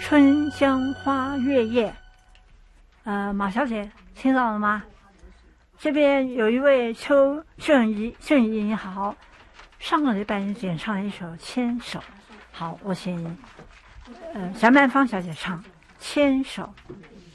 春江花月夜。马小姐听到了吗？这边有一位邱顺仪你好，上个礼拜你演唱了一首《牵手》，好，我请小曼芳小姐唱《牵手》。